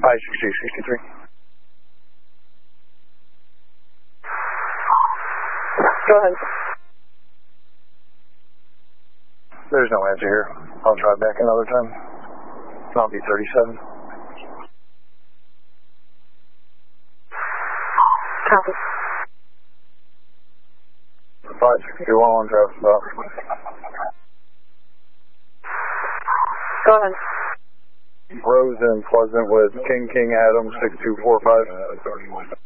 I-6263. Go ahead. There's no answer here. I'll try back another time. I'll be 37. Copy. 561 traffic stop. Go ahead. Rose and Pleasant with King Adam 6245.